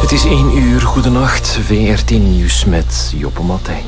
Het is 1 uur, goedenacht, VRT Nieuws met Joppe Martijn.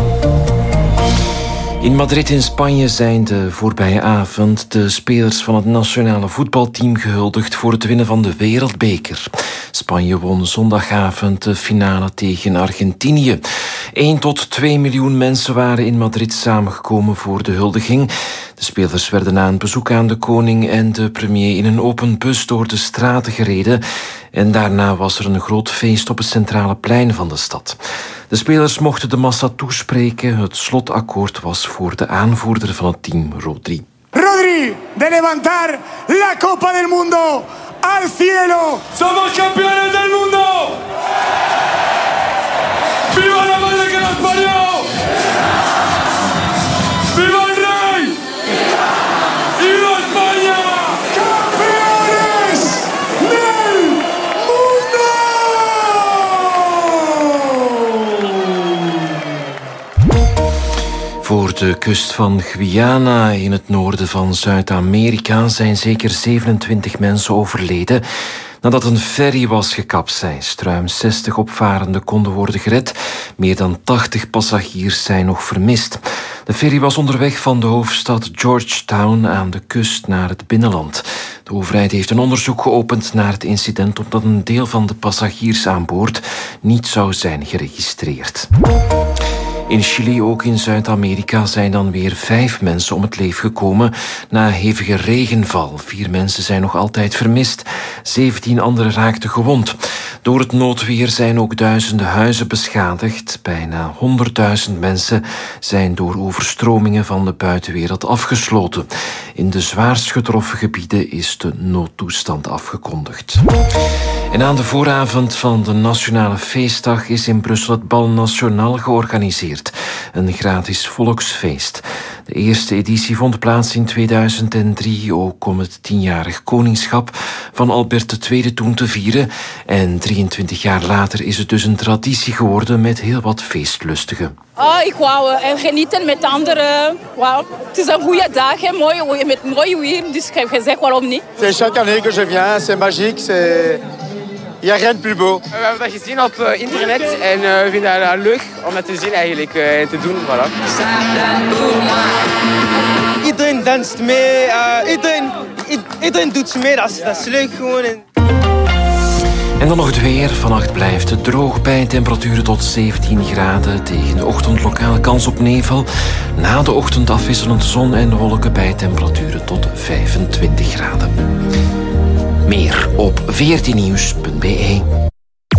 In Madrid in Spanje zijn de voorbije avond de spelers van het nationale voetbalteam gehuldigd voor het winnen van de Wereldbeker. Spanje won zondagavond de finale tegen Argentinië. 1 tot 2 miljoen mensen waren in Madrid samengekomen voor de huldiging. De spelers werden na een bezoek aan de koning en de premier in een open bus door de straten gereden. En daarna was er een groot feest op het centrale plein van de stad. De spelers mochten de massa toespreken. Het slotakkoord was voor de aanvoerder van het team, Rodri. Rodri, de levantar la Copa del Mundo al cielo. Somos campeones del mundo. ¡Viva la madre que nos parió! ¡Viva el rey! ¡Viva España! ¡Campeones del mundo! Voor de kust van Guyana in het noorden van Zuid-Amerika zijn zeker 27 mensen overleden nadat een ferry was gekapseist. Ruim 60 opvarenden konden worden gered. Meer dan 80 passagiers zijn nog vermist. De ferry was onderweg van de hoofdstad Georgetown aan de kust naar het binnenland. De overheid heeft een onderzoek geopend naar het incident omdat een deel van de passagiers aan boord niet zou zijn geregistreerd. In Chili, ook in Zuid-Amerika, zijn dan weer 5 mensen om het leven gekomen na hevige regenval. 4 mensen zijn nog altijd vermist. 17 anderen raakten gewond. Door het noodweer zijn ook duizenden huizen beschadigd. Bijna 100.000 mensen zijn door overstromingen van de buitenwereld afgesloten. In de zwaarst getroffen gebieden is de noodtoestand afgekondigd. En aan de vooravond van de Nationale Feestdag is in Brussel het Bal National georganiseerd. Een gratis volksfeest. De eerste editie vond plaats in 2003, ook om het 10-jarig koningschap van Albert II toen te vieren. En 23 jaar later is het dus een traditie geworden met heel wat feestlustigen. Ik wou genieten met anderen. Wow. Het is een goede dag, hè? Mooi, met mooi weer, dus ik heb gezegd waarom niet. C'est chaque année que je viens, c'est magique, il n'y a rien de plus beau. We hebben dat gezien op internet en we vinden dat leuk om dat te zien eigenlijk en te doen. Voilà. Iedereen danst mee, iedereen doet mee, dat is leuk gewoon. En dan nog het weer. Vannacht blijft het droog bij temperaturen tot 17 graden. Tegen de ochtend lokale kans op nevel. Na de ochtend afwisselend zon en wolken bij temperaturen tot 25 graden. Meer op vrtnieuws.be.